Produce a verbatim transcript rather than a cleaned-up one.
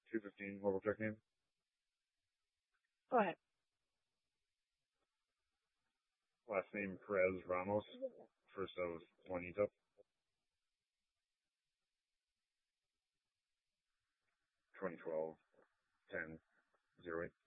two fifteen, level check name. Go ahead. Last name Perez Ramos. First of Juanita. twenty twelve ten oh eight.